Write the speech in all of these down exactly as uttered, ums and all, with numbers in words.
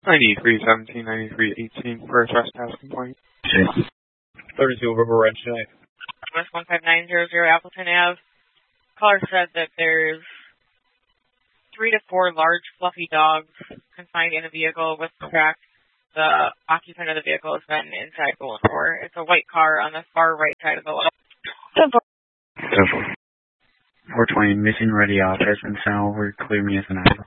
ninety-three seventeen, ninety-three eighteen for a trespass complaint. thirty-two River Ranch tonight. West one five nine zero zero Appleton Avenue. Caller said that there's three to four large fluffy dogs confined in a vehicle with crack. The occupant of the vehicle has been inside Golden four. It's a white car on the far right side of the lot. ten four. four twenty, missing radiologist and sent over, clear me as an item.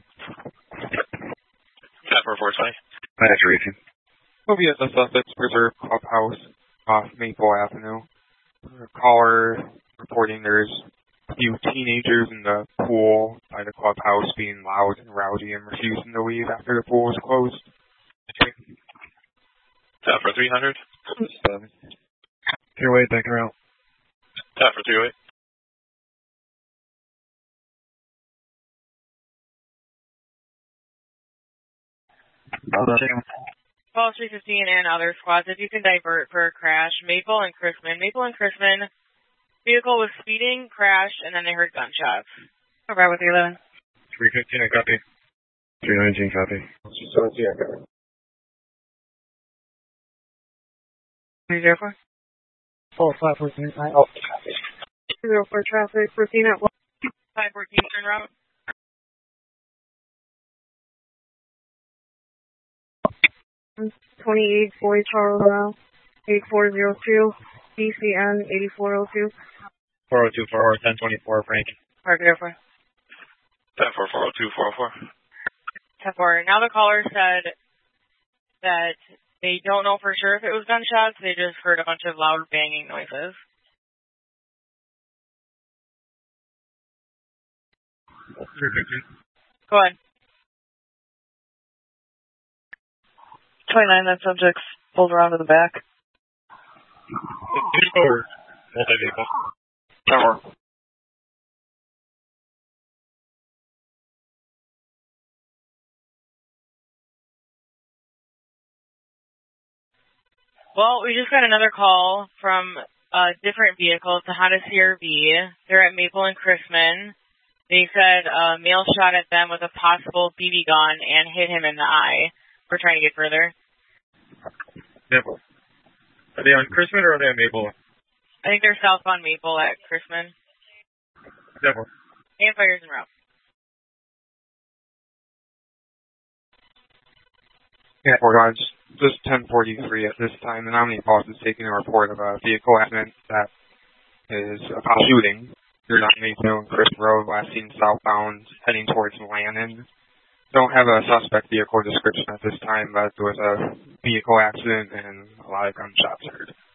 ten four, four twenty. That's reaching. O B S S Sussex Preserve Clubhouse off Maple Avenue. A caller reporting there's a few teenagers in the pool by the clubhouse being loud and rowdy and refusing to leave after the pool is closed. ten for three hundred. Clear way, back around. ten for three oh eight. Call three fifteen and other squads. If you can divert for a crash, Maple and Chrisman. Maple and Chrisman, vehicle was speeding, crashed, and then they heard gunshots. All right with the eleven. three fifteen, I copy. three nineteen, copy. three seventeen, I copy. three zero four. four five fourteen, I oh. two zero four traffic, fourteen at one. five fourteen, turn route. twenty-eight Boy Charles Row, eight four zero two, B C N eighty-four oh two. four oh two, four ten twenty-four, Frank. Park zero four. ten four, four oh two, four oh four. ten four. Now the caller said that they don't know for sure if it was gunshots. They just heard a bunch of loud banging noises. Go ahead. twenty-nine, that subject's pulled around to the back. Vehicle multi-vehicle. Tower. Well, we just got another call from a different vehicle. It's a Honda C R V. They're at Maple and Chrisman. They said a male shot at them with a possible B B gun and hit him in the eye. We're trying to get further. Maple. Are they on Chrisman or are they on Maple? I think they're southbound Maple at Chrisman. Maple. And fires en route. Yeah, four guys. Just ten forty-three at this time. The nominee boss is taking a report of a vehicle accident that is about shooting. You're not Maple and Chris Road, last seen southbound, heading towards Lannon. Don't have a suspect vehicle description at this time, but there was a vehicle accident and a lot of gunshots heard.